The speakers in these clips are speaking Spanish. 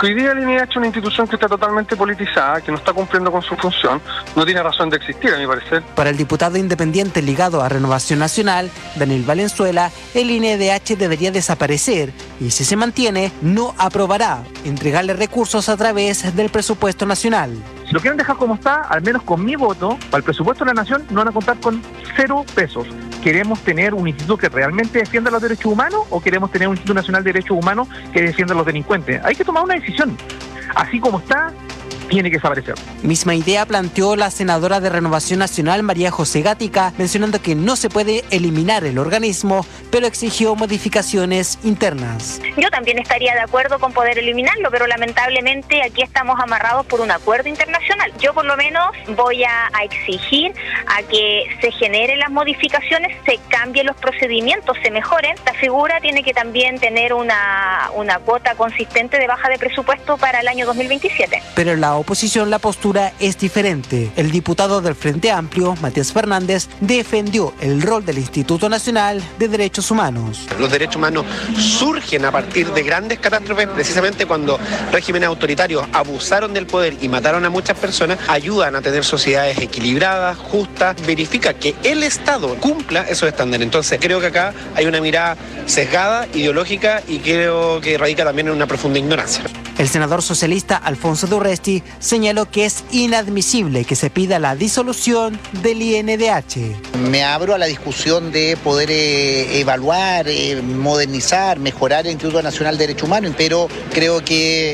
Porque hoy día el INDH es una institución que está totalmente politizada, que no está cumpliendo con su función, no tiene razón de existir, a mi parecer. Para el diputado independiente ligado a Renovación Nacional, Daniel Valenzuela, el INDH debería desaparecer y si se mantiene, no aprobará entregarle recursos a través del presupuesto nacional. Si lo quieren dejar como está, al menos con mi voto, para el presupuesto de la nación no van a contar con 0 pesos. ¿Queremos tener un instituto que realmente defienda los derechos humanos o queremos tener un Instituto Nacional de Derechos Humanos que defienda a los delincuentes? Hay que tomar una decisión. Así como está, tiene que desaparecer. Misma idea planteó la senadora de Renovación Nacional, María José Gatica, mencionando que no se puede eliminar el organismo, pero exigió modificaciones internas. Yo también estaría de acuerdo con poder eliminarlo, pero lamentablemente aquí estamos amarrados por un acuerdo internacional. Yo por lo menos voy a exigir a que se generen las modificaciones, se cambien los procedimientos, se mejoren. La figura tiene que también tener una cuota consistente de baja de presupuesto para el año 2027. Pero la oposición, la postura es diferente. El diputado del Frente Amplio, Matías Fernández, defendió el rol del Instituto Nacional de Derechos Humanos. Los derechos humanos surgen a partir de grandes catástrofes, precisamente cuando regímenes autoritarios abusaron del poder y mataron a muchas personas, ayudan a tener sociedades equilibradas, justas, verifica que el Estado cumpla esos estándares. Entonces creo que acá hay una mirada sesgada, ideológica y creo que radica también en una profunda ignorancia. El senador socialista Alfonso de Urresti señaló que es inadmisible que se pida la disolución del INDH. Me abro a la discusión de poder evaluar, modernizar, mejorar el Instituto Nacional de Derechos Humanos, pero creo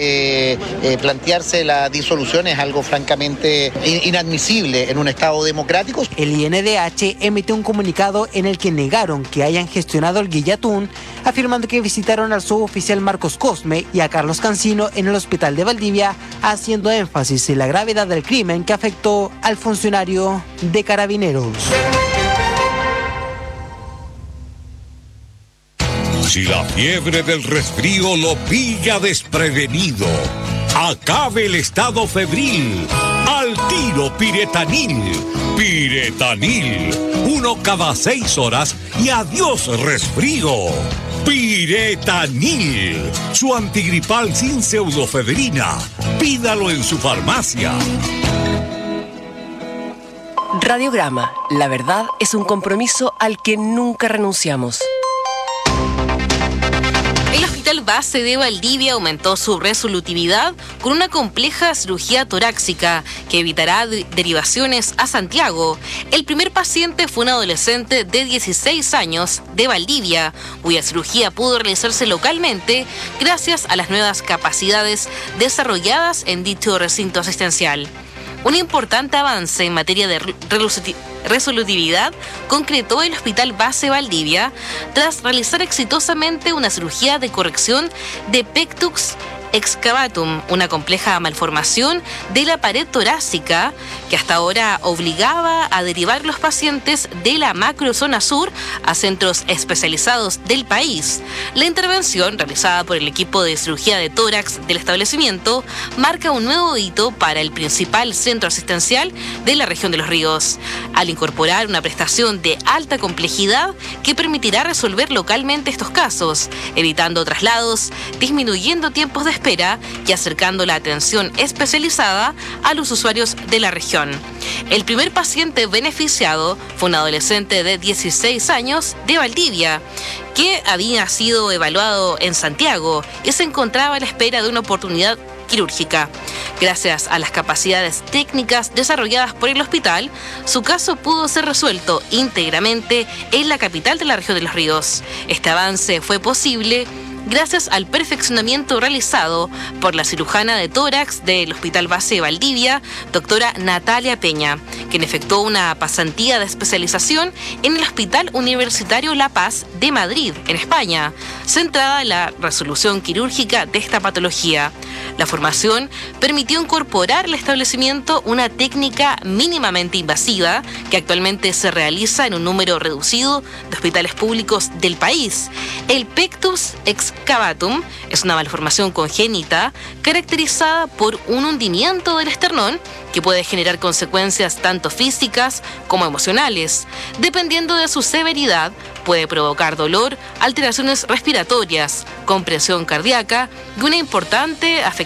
que plantearse la disolución es algo francamente inadmisible en un Estado democrático. El INDH emitió un comunicado en el que negaron que hayan gestionado el Guillatún, afirmando que visitaron al suboficial Marcos Cosme y a Carlos Cancino en el hospital de Valdivia, haciendo énfasis en la gravedad del crimen que afectó al funcionario de Carabineros. Si la fiebre del resfrío lo pilla desprevenido, acabe el estado febril. Al tiro Piretanil. Piretanil. 1 cada 6 horas y adiós resfrío. Piretanil. Su antigripal sin pseudofedrina. Pídalo en su farmacia. Radiograma. La verdad es un compromiso al que nunca renunciamos. El Hospital Base de Valdivia aumentó su resolutividad con una compleja cirugía torácica que evitará derivaciones a Santiago. El primer paciente fue un adolescente de 16 años de Valdivia, cuya cirugía pudo realizarse localmente gracias a las nuevas capacidades desarrolladas en dicho recinto asistencial. Un importante avance en materia de resolutividad concretó el Hospital Base Valdivia tras realizar exitosamente una cirugía de corrección de pectus excavatum, una compleja malformación de la pared torácica que hasta ahora obligaba a derivar los pacientes de la macrozona sur a centros especializados del país. La intervención realizada por el equipo de cirugía de tórax del establecimiento marca un nuevo hito para el principal centro asistencial de la región de Los Ríos, al incorporar una prestación de alta complejidad que permitirá resolver localmente estos casos, evitando traslados, disminuyendo tiempos de espera y acercando la atención especializada a los usuarios de la región. El primer paciente beneficiado fue un adolescente de 16 años de Valdivia, que había sido evaluado en Santiago y se encontraba a la espera de una oportunidad quirúrgica. Gracias a las capacidades técnicas desarrolladas por el hospital, su caso pudo ser resuelto íntegramente en la capital de la región de Los Ríos. Este avance fue posible gracias al perfeccionamiento realizado por la cirujana de tórax del Hospital Base de Valdivia, doctora Natalia Peña, quien efectuó una pasantía de especialización en el Hospital Universitario La Paz de Madrid, en España, centrada en la resolución quirúrgica de esta patología. La formación permitió incorporar al establecimiento una técnica mínimamente invasiva que actualmente se realiza en un número reducido de hospitales públicos del país. El pectus excavatum es una malformación congénita caracterizada por un hundimiento del esternón que puede generar consecuencias tanto físicas como emocionales. Dependiendo de su severidad, puede provocar dolor, alteraciones respiratorias, compresión cardíaca y una importante afectación